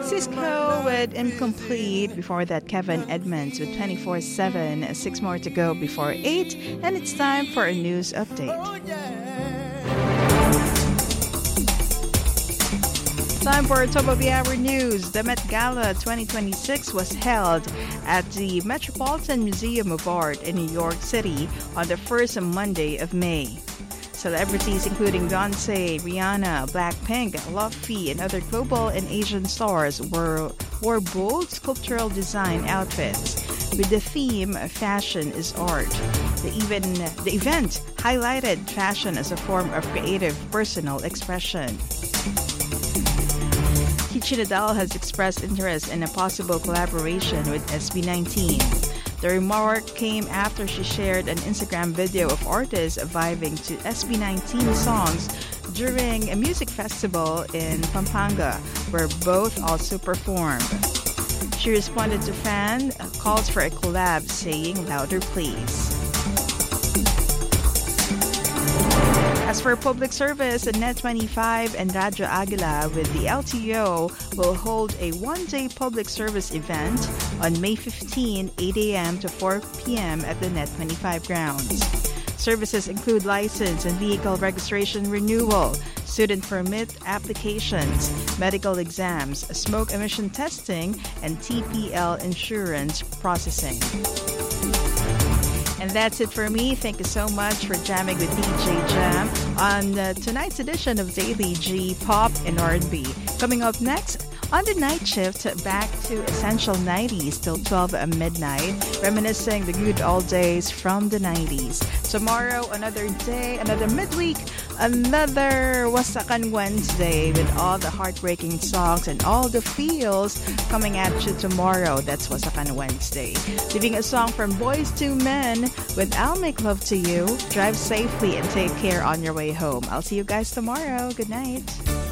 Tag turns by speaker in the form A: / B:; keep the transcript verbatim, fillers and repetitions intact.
A: Cisco with Incomplete. Before that, Kevin Edmonds with twenty-four seven. Six more to go before eight. And it's time for a news update. Time for top of the hour news. The Met Gala twenty twenty-six was held at the Metropolitan Museum of Art in New York City on the first Monday of May. Celebrities including Beyoncé, Rihanna, Blackpink, Luffy, and other global and Asian stars were wore bold sculptural design outfits with the theme "Fashion is Art." The, even, the event highlighted fashion as a form of creative personal expression. Kichi Nadal has expressed interest in a possible collaboration with S B nineteen. The remark came after she shared an Instagram video of artists vibing to S B nineteen songs during a music festival in Pampanga, where both also performed. She responded to fan calls for a collab, saying, "Louder, please." As for public service, Net twenty-five and Radyo Aguila with the L T O will hold a one-day public service event on May fifteenth, eight a.m. to four p.m. at the Net twenty-five grounds. Services include license and vehicle registration renewal, student permit applications, medical exams, smoke emission testing, and T P L insurance processing. And that's it for me. Thank you so much for jamming with D J Jam on uh, tonight's edition of Daily G Pop and R and B. Coming up next, on the night shift, back to Essential nineties till twelve midnight, reminiscing the good old days from the nineties. Tomorrow, another day, another midweek, another Wasakan Wednesday with all the heartbreaking songs and all the feels coming at you tomorrow. That's Wasakan Wednesday. Leaving a song from Boys to Men with I'll Make Love to You. Drive safely and take care on your way home. I'll see you guys tomorrow. Good night.